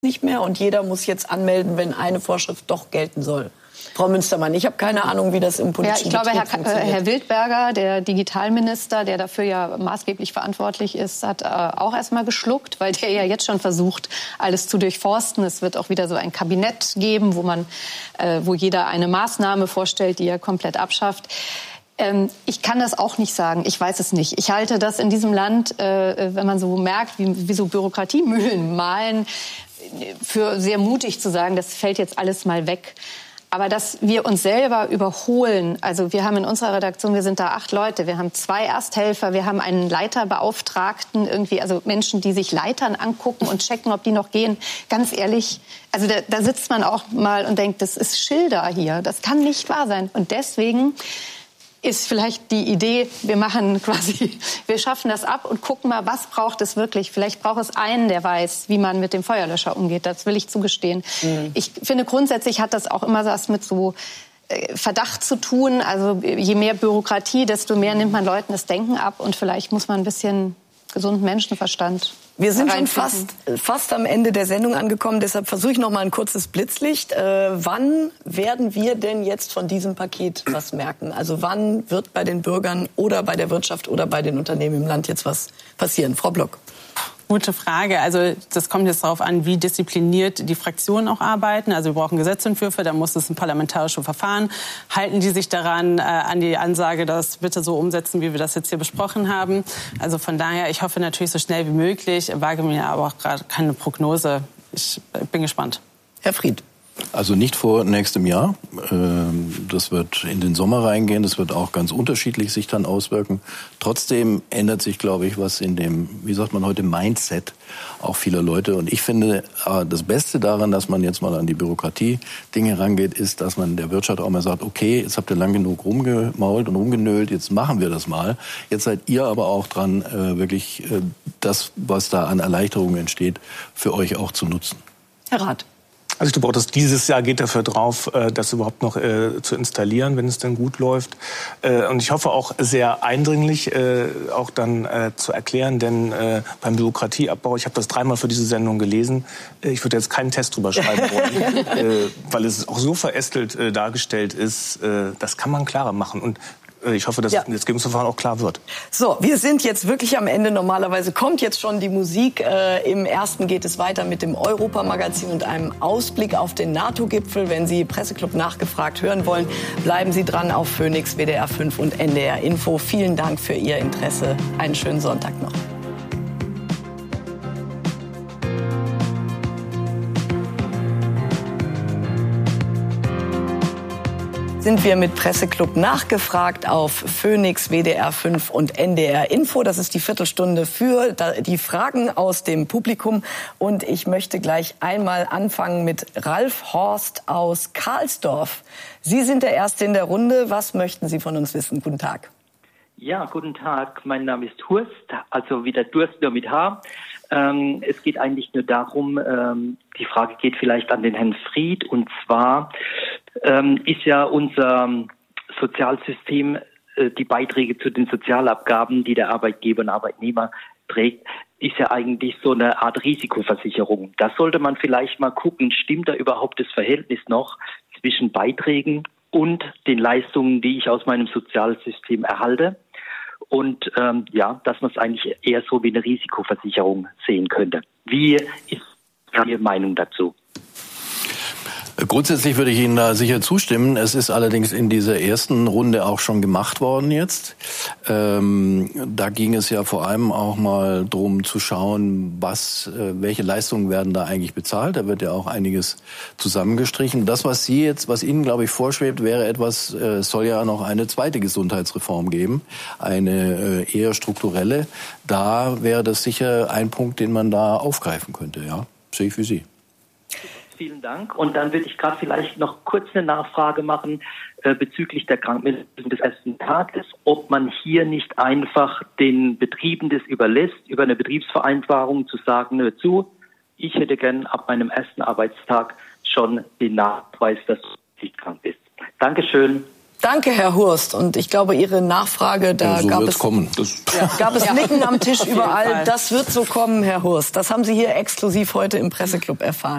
nicht mehr und jeder muss jetzt anmelden, wenn eine Vorschrift doch gelten soll. Frau Münstermann, ich habe keine Ahnung, wie das im politischen Betrieb funktioniert. Ja, ich glaube, Herr Wildberger, der Digitalminister, der dafür ja maßgeblich verantwortlich ist, hat auch erstmal geschluckt, weil der ja jetzt schon versucht, alles zu durchforsten. Es wird auch wieder so ein Kabinett geben, wo jeder eine Maßnahme vorstellt, die er komplett abschafft. Ich kann das auch nicht sagen. Ich weiß es nicht. Ich halte das in diesem Land, wenn man so merkt, wie so Bürokratiemühlen mahlen, für sehr mutig zu sagen, das fällt jetzt alles mal weg. Aber dass wir uns selber überholen, also wir haben in unserer Redaktion, wir sind da 8 Leute, wir haben 2 Ersthelfer, wir haben einen Leiterbeauftragten, irgendwie, also Menschen, die sich Leitern angucken und checken, ob die noch gehen. Ganz ehrlich, also da sitzt man auch mal und denkt, das ist Schilder hier, das kann nicht wahr sein. Und deswegen ist vielleicht die Idee, wir schaffen das ab und gucken mal, was braucht es wirklich. Vielleicht braucht es einen, der weiß, wie man mit dem Feuerlöscher umgeht. Das will ich zugestehen. Ich finde, grundsätzlich hat das auch immer was mit so Verdacht zu tun. Also je mehr Bürokratie, desto mehr nimmt man Leuten das Denken ab. Und vielleicht muss man ein bisschen gesunden Menschenverstand. Wir sind schon fast am Ende der Sendung angekommen, deshalb versuche ich noch mal ein kurzes Blitzlicht. Wann werden wir denn jetzt von diesem Paket was merken? Also wann wird bei den Bürgern oder bei der Wirtschaft oder bei den Unternehmen im Land jetzt was passieren? Frau Block. Gute Frage. Also das kommt jetzt darauf an, wie diszipliniert die Fraktionen auch arbeiten. Also wir brauchen Gesetzentwürfe, da muss es ein parlamentarisches Verfahren. Halten die sich daran, an die Ansage, das bitte so umsetzen, wie wir das jetzt hier besprochen haben? Also von daher, ich hoffe natürlich so schnell wie möglich, wage mir aber auch gerade keine Prognose. Ich bin gespannt. Herr Fried. Also nicht vor nächstem Jahr. Das wird in den Sommer reingehen. Das wird auch ganz unterschiedlich sich dann auswirken. Trotzdem ändert sich, glaube ich, was in dem, wie sagt man heute, Mindset auch vieler Leute. Und ich finde, das Beste daran, dass man jetzt mal an die Bürokratie-Dinge rangeht, ist, dass man der Wirtschaft auch mal sagt, okay, jetzt habt ihr lang genug rumgemault und rumgenölt, jetzt machen wir das mal. Jetzt seid ihr aber auch dran, wirklich das, was da an Erleichterungen entsteht, für euch auch zu nutzen. Herr Rath. Also ich glaube auch, dass dieses Jahr geht dafür drauf, das überhaupt noch zu installieren, wenn es denn gut läuft. Und ich hoffe auch sehr eindringlich auch dann zu erklären, denn beim Bürokratieabbau, ich habe das 3-mal für diese Sendung gelesen, ich würde jetzt keinen Test drüber schreiben wollen, weil es auch so verästelt dargestellt ist, das kann man klarer machen. Und ich hoffe, dass das Gesetzgebungsverfahren auch klar wird. So, wir sind jetzt wirklich am Ende. Normalerweise kommt jetzt schon die Musik. Im ersten geht es weiter mit dem Europa-Magazin und einem Ausblick auf den NATO-Gipfel. Wenn Sie Presseclub nachgefragt hören wollen, bleiben Sie dran auf Phoenix, WDR 5 und NDR Info. Vielen Dank für Ihr Interesse. Einen schönen Sonntag noch. Sind wir mit Presseclub nachgefragt auf Phoenix, WDR 5 und NDR Info. Das ist die Viertelstunde für die Fragen aus dem Publikum. Und ich möchte gleich einmal anfangen mit Ralf Horst aus Karlsdorf. Sie sind der Erste in der Runde. Was möchten Sie von uns wissen? Guten Tag. Ja, guten Tag. Mein Name ist Hurst, also wieder Durst, nur mit H. Es geht eigentlich nur darum, die Frage geht vielleicht an den Herrn Fried, und zwar ist ja unser Sozialsystem, die Beiträge zu den Sozialabgaben, die der Arbeitgeber und Arbeitnehmer trägt, ist ja eigentlich so eine Art Risikoversicherung. Da sollte man vielleicht mal gucken, stimmt da überhaupt das Verhältnis noch zwischen Beiträgen und den Leistungen, die ich aus meinem Sozialsystem erhalte? Und dass man es eigentlich eher so wie eine Risikoversicherung sehen könnte. Wie ist Ihre Meinung dazu? Grundsätzlich würde ich Ihnen da sicher zustimmen. Es ist allerdings in dieser ersten Runde auch schon gemacht worden jetzt. Da ging es ja vor allem auch mal drum zu schauen, welche Leistungen werden da eigentlich bezahlt. Da wird ja auch einiges zusammengestrichen. Das, was Ihnen, glaube ich, vorschwebt, wäre etwas, es soll ja noch eine zweite Gesundheitsreform geben, eine eher strukturelle. Da wäre das sicher ein Punkt, den man da aufgreifen könnte. Ja, sehe ich für Sie. Vielen Dank. Und dann würde ich gerade vielleicht noch kurz eine Nachfrage machen bezüglich der Krankmeldung des ersten Tages, ob man hier nicht einfach den Betrieben das überlässt, über eine Betriebsvereinbarung zu sagen, hör zu, ich hätte gern ab meinem ersten Arbeitstag schon den Nachweis, dass du nicht krank bist. Dankeschön. Danke, Herr Hurst. Und ich glaube, Ihre Nachfrage, da gab es Nicken am Tisch überall. Das wird so kommen, Herr Hurst. Das haben Sie hier exklusiv heute im Presseclub erfahren.